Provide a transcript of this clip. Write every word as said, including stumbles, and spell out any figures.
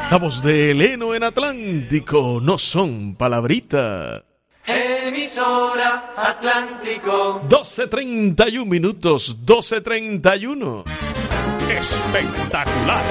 La voz de Eleno en Atlántico, no son palabritas. Emisora Atlántico. doce treinta y uno minutos, doce treinta y uno. Espectacular.